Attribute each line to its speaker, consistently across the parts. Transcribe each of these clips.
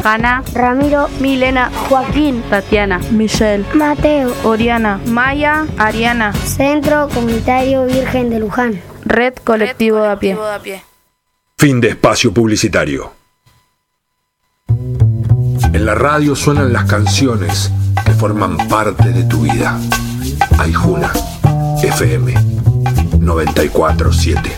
Speaker 1: Hanna,
Speaker 2: Ramiro,
Speaker 3: Milena,
Speaker 1: Joaquín,
Speaker 3: Tatiana,
Speaker 4: Michelle,
Speaker 2: Mateo,
Speaker 3: Oriana,
Speaker 4: Maya,
Speaker 3: Ariana.
Speaker 2: Centro Comunitario Virgen de Luján.
Speaker 3: Red Colectivo de a pie.
Speaker 5: Fin de espacio publicitario. En la radio suenan las canciones que forman parte de tu vida. Aijuna, FM 94.7.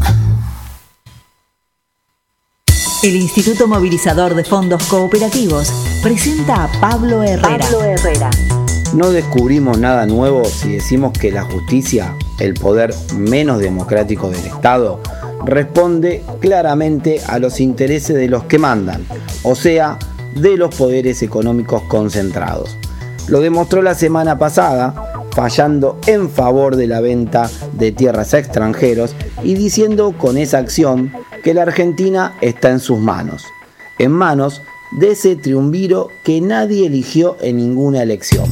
Speaker 6: El Instituto Movilizador de Fondos Cooperativos presenta a Pablo Herrera.
Speaker 7: No descubrimos nada nuevo si decimos que la justicia, el poder menos democrático del Estado, responde claramente a los intereses de los que mandan, o sea, de los poderes económicos concentrados. Lo demostró la semana pasada, fallando en favor de la venta de tierras a extranjeros y diciendo con esa acción que la Argentina está en sus manos, en manos de ese triunviro que nadie eligió en ninguna elección.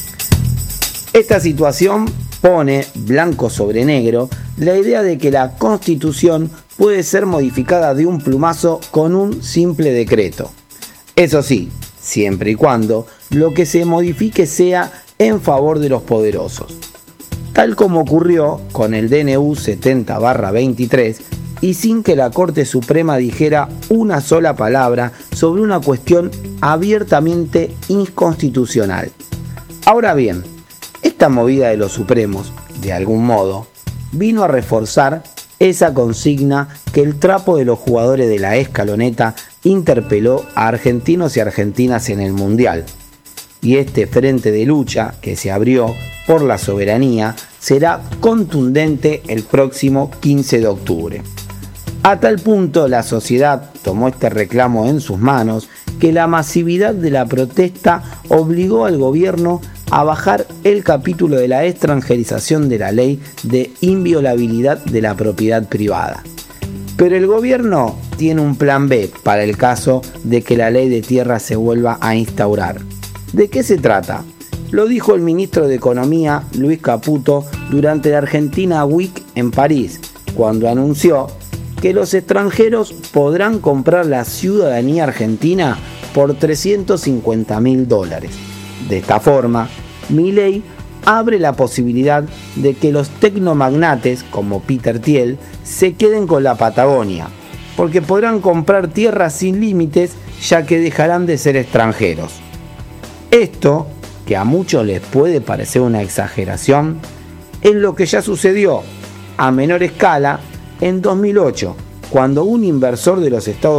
Speaker 7: Esta situación pone blanco sobre negro la idea de que la Constitución puede ser modificada de un plumazo con un simple decreto. Eso sí, siempre y cuando lo que se modifique sea en favor de los poderosos, tal como ocurrió con el DNU 70/23 y sin que la Corte Suprema dijera una sola palabra sobre una cuestión abiertamente inconstitucional. Ahora bien, esta movida de los Supremos, de algún modo, vino a reforzar esa consigna que el trapo de los jugadores de la escaloneta interpeló a argentinos y argentinas en el Mundial. Y este frente de lucha que se abrió por la soberanía será contundente el próximo 15 de octubre. A tal punto la sociedad tomó este reclamo en sus manos que la masividad de la protesta obligó al gobierno a bajar el capítulo de la extranjerización de la ley de inviolabilidad de la propiedad privada. Pero el gobierno tiene un plan B para el caso de que la ley de tierra se vuelva a instaurar. ¿De qué se trata? Lo dijo el ministro de Economía, Luis Caputo, durante la Argentina Week en París, cuando anunció que los extranjeros podrán comprar la ciudadanía argentina por $350.000. De esta forma, Milei abre la posibilidad de que los tecnomagnates como Peter Thiel se queden con la Patagonia, porque podrán comprar tierras sin límites ya que dejarán de ser extranjeros. Esto, que a muchos les puede parecer una exageración, es lo que ya sucedió a menor escala en 2008, cuando un inversor de los Estados